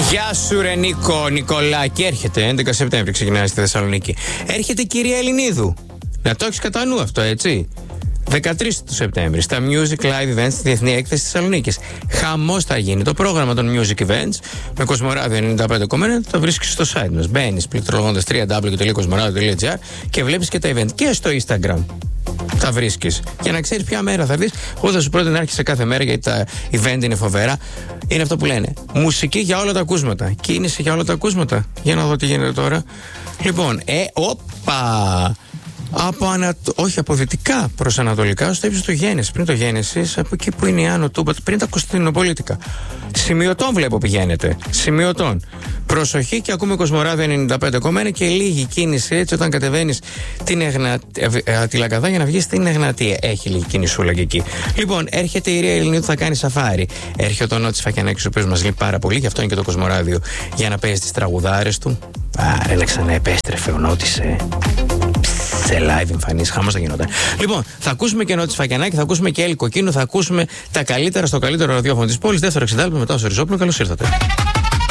Γεια σου ρε Νίκο, Νικολάκη. Έρχεται 11 Σεπτέμβρη, ξεκινάει στη Θεσσαλονίκη. Έρχεται η κυρία Ελληνίδου. Να το έχεις κατά νου αυτό, έτσι. 13 του Σεπτέμβρη, στα Music Live Events στη Διεθνή Έκθεση της Θεσσαλονίκης. Χαμός θα γίνει. Το πρόγραμμα των Music Events με Κοσμοράδιο 95,1 το βρίσκεις στο site μας. Μπαίνεις πληκτρολογώντας www.cosmoradio.gr και βλέπεις και τα event. Και στο Instagram τα βρίσκεις. Για να ξέρεις ποια μέρα θα δεις. Εγώ θα σου πρότεινα να έρχεσαι κάθε μέρα γιατί τα event είναι φοβερά. Είναι αυτό που λένε. Μουσική για όλα τα ακούσματα. Κίνηση για όλα τα ακούσματα. Για να δω τι γίνεται τώρα. Λοιπόν, όπα! Από δυτικά προς ανατολικά, στο ύψος του Γένεσης. Πριν το Γένεσης, από εκεί που είναι η Άνω Τούμπα, πριν τα Κωνσταντινοπολίτικα. Σημειωτών βλέπω πηγαίνετε. Σημειωτών. Προσοχή και ακούμε Κοσμοράδιο 95,1 και λίγη κίνηση έτσι όταν κατεβαίνεις τη Λαγκαδά για να βγεις στην Εγνατία. Έχει λίγη κινησούλα και εκεί. Λοιπόν, έρχεται η Ρία Ελληνίδου, θα κάνει σαφάρι. Έρχεται ο Νότης Φακιανάκης, ο οποίος μας λείπει πάρα πολύ, γι' αυτό είναι και το Κοσμοράδιο για να παίζει τις τραγουδάρες του. Άρα, να ξαναεπέστρεφε ο Νότης σε live εμφανίσεις, χαμός θα γινόταν. Λοιπόν, θα ακούσουμε και Νότη Φακιανάκη, θα ακούσουμε και Έλλη Κοκκίνου, θα ακούσουμε τα καλύτερα στο καλύτερο ραδιόφωνο της πόλης. Δεύτερο 60 μετά ο Σεριζόπουλο. Καλώς ήρθατε.